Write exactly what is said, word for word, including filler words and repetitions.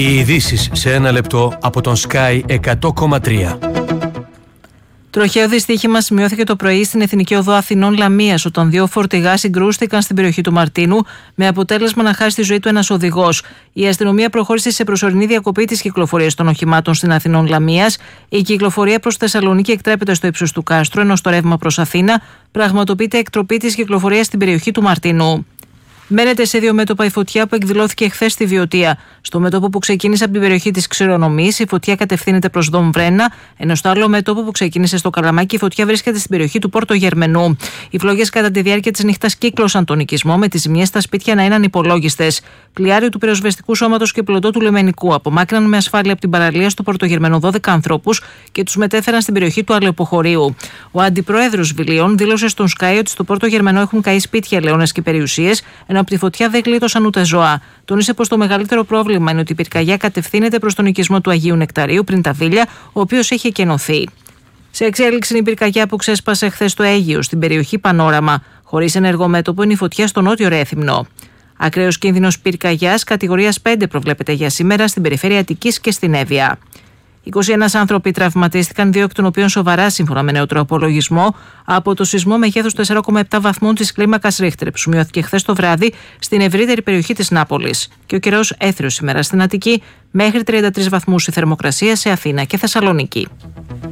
Οι ειδήσεις σε ένα λεπτό από τον Sky εκατό κόμμα τρία. Τροχαίο δυστύχημα σημειώθηκε το πρωί στην Εθνική Οδό Αθηνών Λαμίας, όταν δύο φορτηγά συγκρούστηκαν στην περιοχή του Μαρτίνου, με αποτέλεσμα να χάσει τη ζωή του ένας οδηγός. Η αστυνομία προχώρησε σε προσωρινή διακοπή της κυκλοφορίας των οχημάτων στην Αθηνών Λαμίας. Η κυκλοφορία προς Θεσσαλονίκη εκτρέπεται στο ύψος του κάστρου, ενώ στο ρεύμα προς Αθήνα πραγματοποιείται εκτροπή της κυκλοφορίας στην περιοχή του Μαρτίνου. Μένεται σε δύο μέτωπα η φωτιά που εκδηλώθηκε χθες στη Βιωτία. Στο μέτωπο που ξεκίνησε από την περιοχή της Ξηρονομής, η φωτιά κατευθύνεται προς Δομβρένα, ενώ στο άλλο μέτωπο που ξεκίνησε στο Καλαμάκι, η φωτιά βρίσκεται στην περιοχή του Πόρτο Γερμενού. Οι φλόγες κατά τη διάρκεια της νύχτας κύκλωσαν τον οικισμό, με τις ζημιές στα σπίτια να είναι ανυπολόγιστες. Πλοιάριο του πυροσβεστικού σώματος και πλωτό του λιμενικού απομάκρυναν με ασφάλεια από την παραλία στο Πόρτο Γερμενού δώδεκα ανθρώπους και τους μετέφεραν στην περιοχή του Αλεοποχωρίου. Ο αντιπρόεδρος Βιλίων δήλωσε στον Sky ότι στο Πόρτο Γερμενό έχουν καεί σπίτια, ελαιώνες και περιουσίες, ενώ από τη φωτιά δεν γλίτωσαν ούτε ζώα. Τόνισε πως το μεγαλύτερο πρόβλημα είναι ότι η πυρκαγιά κατευθύνεται προς τον οικισμό του Αγίου Νεκταρίου πριν τα Βίλια, ο οποίος έχει εκενωθεί. Σε εξέλιξη είναι η πυρκαγιά που ξέσπασε χθες στο Αίγυο, στην περιοχή Πανόραμα. Χωρίς ενεργό μέτωπο είναι η φωτιά στο νότιο Ρέθυμνο. Ακραίος κίνδυνος πυρκαγιάς κατηγορίας πέντε προβλέπεται για σήμερα στην περιφέρεια Αττικής και στην Εύβοια. είκοσι ένα άνθρωποι τραυματίστηκαν, δύο εκ των οποίων σοβαρά, σύμφωνα με νεότερο απολογισμό, από το σεισμό μεγέθους τέσσερα κόμμα επτά βαθμών της κλίμακας Ρίχτερ, που σημειώθηκε χθες το βράδυ στην ευρύτερη περιοχή της Νάπολης. Και ο καιρός έθριος σήμερα στην Αττική, μέχρι τριάντα τρεις βαθμούς η θερμοκρασία σε Αθήνα και Θεσσαλονίκη.